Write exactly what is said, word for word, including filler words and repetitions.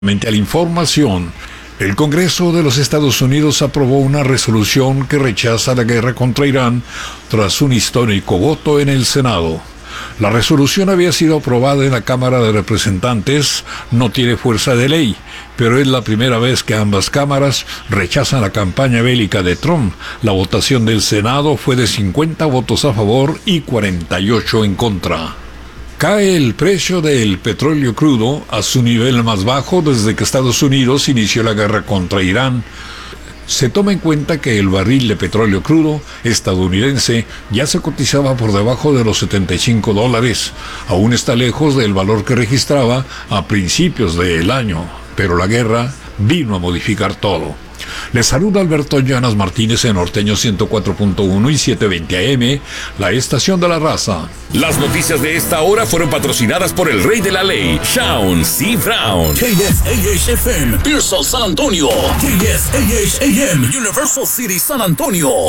A la información, el Congreso de los Estados Unidos aprobó una resolución que rechaza la guerra contra Irán tras un histórico voto en el Senado. La resolución había sido aprobada en la Cámara de Representantes, no tiene fuerza de ley, pero es la primera vez que ambas cámaras rechazan la campaña bélica de Trump. La votación del Senado fue de cincuenta votos a favor y cuarenta y ocho en contra. Cae el precio del petróleo crudo a su nivel más bajo desde que Estados Unidos inició la guerra contra Irán. Se toma en cuenta que el barril de petróleo crudo estadounidense ya se cotizaba por debajo de los setenta y cinco dólares. Aún está lejos del valor que registraba a principios del año, pero la guerra vino a modificar todo. Les saluda Alberto Llanas Martínez en Norteño ciento cuatro punto uno y setecientos veinte A M, la estación de la raza. Las noticias de esta hora fueron patrocinadas por el rey de la ley, Shawn C. Brown. K S A H F M, Pearsall, San Antonio. K S A H A M, Universal City, San Antonio.